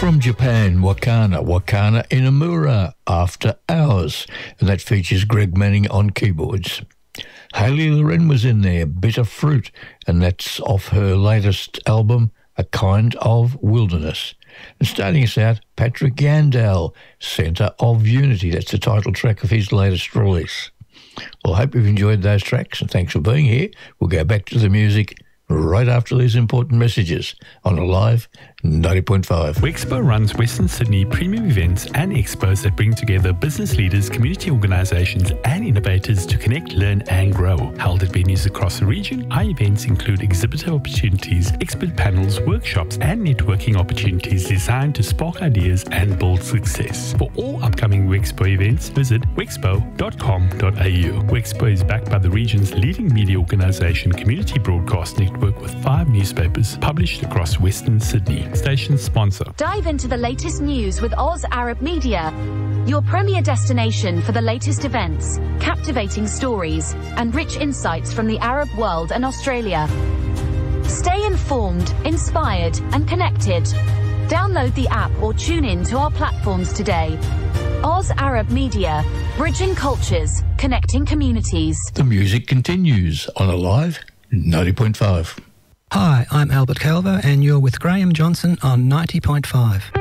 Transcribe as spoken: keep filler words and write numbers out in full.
From Japan, Wakana, Wakana Inamura, After Hours, and that features Greg Manning on keyboards. Hayley Loren was in there, Bitter Fruit, and that's off her latest album, A Kind of Wilderness. And starting us out, Patrick Yandel, Centre of Unity. That's the title track of his latest release. Well, I hope you've enjoyed those tracks, and thanks for being here. We'll go back to the music right after these important messages on Alive ninety point five. Wexpo runs Western Sydney premium events and expos that bring together business leaders, community organisations and innovators to connect, learn and grow. Held at venues across the region, our events include exhibitor opportunities, expert panels, workshops and networking opportunities designed to spark ideas and build success. For all upcoming Wexpo events, visit wexpo dot com dot a u. Wexpo is backed by the region's leading media organisation, Community Broadcast Network, with five newspapers published across Western Sydney. Station sponsor. Dive into the latest news with Oz Arab Media, your premier destination for the latest events, captivating stories, and rich insights from the Arab world and Australia. Stay informed, inspired, and connected. Download the app or tune in to our platforms today. Oz Arab Media, bridging cultures, connecting communities. The music continues on Alive ninety point five. Hi, I'm Albert Calvo and you're with Graham Johnson on ninety point five.